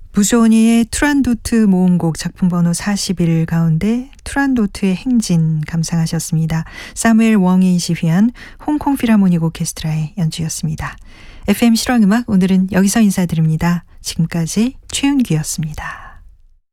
부조니의 투란도트 모음곡 작품 번호 41 가운데 투란도트의 행진 감상하셨습니다. 사무엘 웡이 지휘한 홍콩 필하모닉 오케스트라의 연주였습니다. FM 실황음악 오늘은 여기서 인사드립니다. 지금까지 최윤기였습니다.